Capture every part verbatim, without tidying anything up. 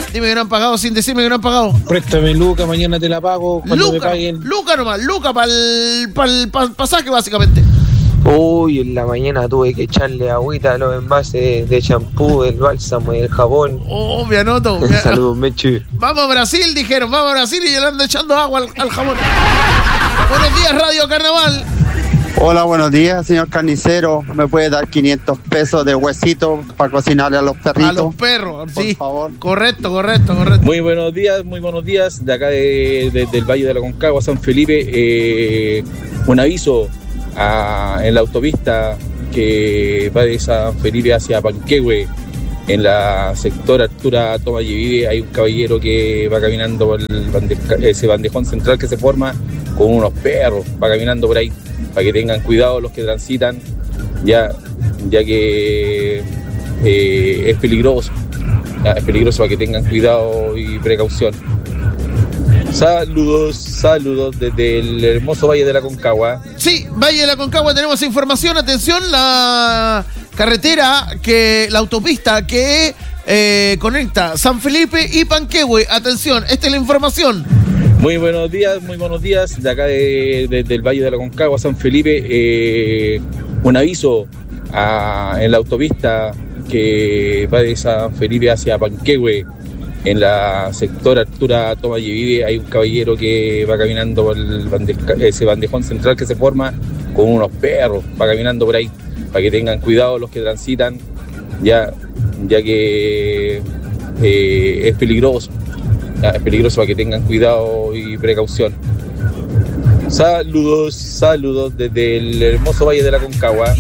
Dime que no han pagado sin decirme que no han pagado. Préstame Luca, mañana te la pago cuando Luca, me paguen. Luca nomás, Luca para el pa pa pasaje básicamente. Uy, en la mañana tuve que echarle agüita a los envases de champú, el bálsamo y el jabón. Oh, me anoto. Me... Saludos, Mechu. Vamos a Brasil, dijeron, vamos a Brasil y le ando echando agua al, al jabón. Buenos días, Radio Carnaval. Hola, buenos días, señor carnicero. ¿Me puede dar quinientos pesos de huesito para cocinarle a los perritos? A los perros, por sí. favor. Correcto, correcto, correcto. Muy buenos días, muy buenos días. De acá de, de, del Valle de la Concagua, San Felipe. Eh, un aviso a, en la autopista que va de San Felipe hacia Panquehue. En la sector Artura Tomás Yevide hay un caballero que va caminando por el bande, ese bandejón central que se forma con unos perros. Va caminando por ahí. Para que tengan cuidado los que transitan, ya, ya que eh, es peligroso, ya, es peligroso para que tengan cuidado y precaución. Saludos, saludos desde el hermoso Valle de la Concagua. Sí, Valle de la Concagua tenemos información, atención, la carretera, que la autopista que eh, conecta San Felipe y Panquehue, atención, esta es la información. Muy buenos días, muy buenos días. De acá de, de, del Valle de la Concagua, San Felipe, eh, un aviso a, en la autopista que va de San Felipe hacia Panquehue. En la sector Artura Tomás Yevide hay un caballero que va caminando por el bande, ese bandejón central que se forma con unos perros. Va caminando por ahí para que tengan cuidado los que transitan, ya, ya que eh, es peligroso. Es peligroso para que tengan cuidado y precaución. Saludos, saludos desde el hermoso Valle de la Concagua.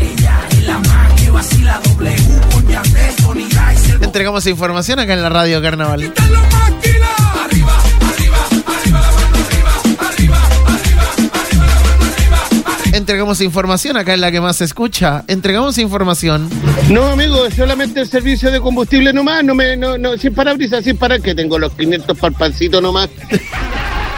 Entregamos información acá en la Radio Carnaval. Entregamos información acá en la que más se escucha. Entregamos información. No, amigo, solamente el servicio de combustible nomás. No me, no, no, sin parabrisas, sin parar, que tengo los quinientos para el pancito nomás.